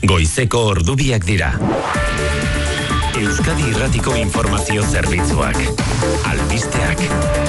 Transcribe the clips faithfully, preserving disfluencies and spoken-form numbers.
Goizeko ordubiak dira. Euskadi Irratiko Informazio Zerbitzuak. Albisteak.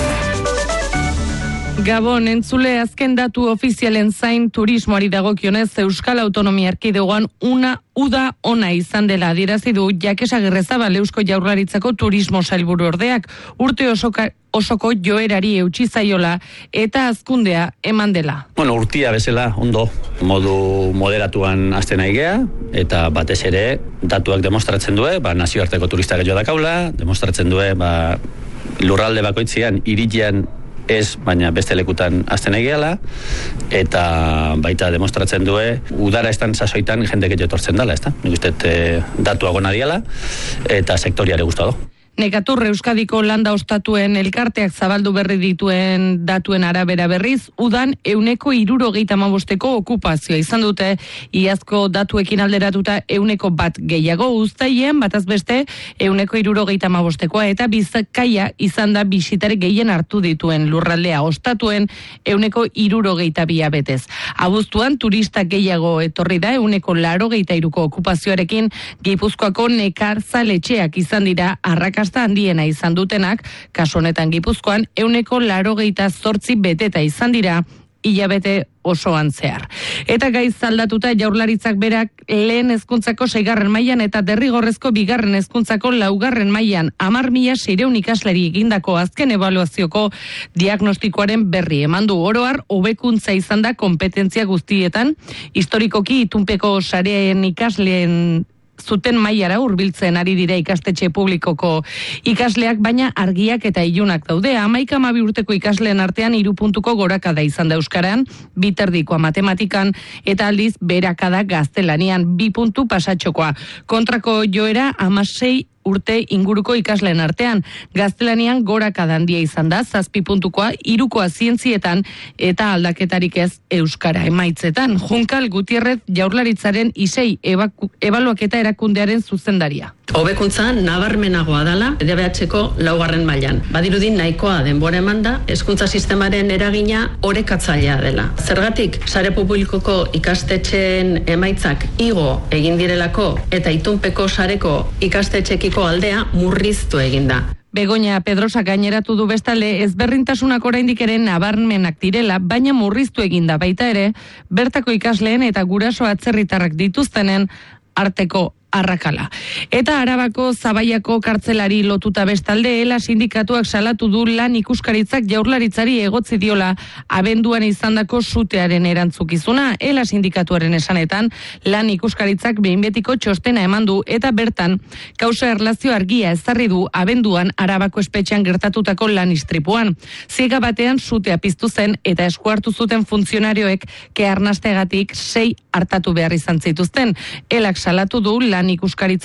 Gabon, entzule, azken datu ofizialen zain turismoari dagokionez Euskal Autonomia Erkidegoan una uda ona izan dela adierazi du Jakes Agirrezabal Eusko Jaurlaritzako turismo sailburu ordeak, urte osoka, osoko joerari eutsi zaiola eta hazkundea eman dela. Bueno, urtia bezala ondo, modu moderatuan hasten aigea, eta batez ere datuak demostratzen due, ba, nazioarteko turistak jo dakaula, demostratzen due, ba, lurralde bakoitzean, iritean ez, baina beste lekutan hasten egiala, eta baita demostratzen due, udara estan sasoitan jende gehiago etortzen dela, ezta? Nik uste e, datu agona diala, eta sektoriare gustado. Nekatur Euskadiko landa ostatuen elkarteak zabaldu berri dituen datuen arabera berriz, udan euneko hirurogeita hamabosteko okupazioa izan dute, iazko datuekin alderatuta euneko bat gehiago, uztaien bataz beste euneko hirurogeita hamabostekoa, eta Bizkaia izan da bisitari gehien hartu dituen lurraldea, ostatuen euneko hirurogeita bia betez. Abuztuan turista gehiago etorri da euneko laurogeita hiruko okupazioarekin, Gipuzkoako nekarzaletxeak izan dira arrakas handiena izan dutenak, kasu honetan Gipuzkoan euneko laurogeita zortzi beteta izan dira hilabete osoan zehar. Eta gaiz aldatuta Jaurlaritzak berak lehen hezkuntzako seigarren mailan eta derrigorrezko bigarren hezkuntzako laugarren mailan hamar mila seiehun ikasleri egindako azken ebaluazioko diagnostikoaren berri eman du. Oro har hobekuntza izan da konpetentzia guztietan, historikoki itunpeko sareen ikasleen zuten mailara hurbiltzen ari dira ikastetxe publikoko ikasleak, baina argiak eta ilunak daude. Hamaika hamabi urteko ikasleen artean hiru puntuko gorakada izan da euskaran, bi terdikoa matematikan eta aldiz berakada gaztelanian bi puntu pasatxokoa. Kontrako joera hamasei urte inguruko ikasleen artean, gaztelanian gorakada handia izan da, zazpi puntukoa, hirukoa zientzietan eta aldaketarik ez euskara emaitzetan. Junkal Gutierrez Jaurlaritzaren isei ebaluaketa erakundearen zuzendaria. Hobekuntza nabarmenagoa dala D B H-ko laugarren mailan. Badirudi nahikoa denbora emanda, hezkuntza sistemaren eragina orekatzailea dela. Zergatik, sare publikoko ikastetxeen emaitzak igo egin direlako eta itunpeko sareko ikastetxekiko aldea murriztu egin da. Begoña Pedrosa gaineratu du bestalde ezberdintasunak oraindik ere nabarmenak direla, baina murriztu eginda baita ere, bertako ikasleen eta guraso atzerritarrak dituztenen arteko arrakala. Eta Arabako Zabaiako kartzelari lotuta bestalde, ELA sindikatuak salatu du lan ikuskaritzak Jaurlaritzari egotzi diola abenduan izandako sutearen erantzukizuna. ELA sindikatuaren esanetan, lan ikuskaritzak behin betiko txostena eman du eta bertan kausa erlazio argia ezarri du abenduan Arabako espetxean gertatutako lan istripuan. Ziega batean sutea piztu zen eta esku hartu zuten funtzionarioek ke arnastegatik sei hartatu behar izan zituzten. ELAk salatu du lan ikuskaritza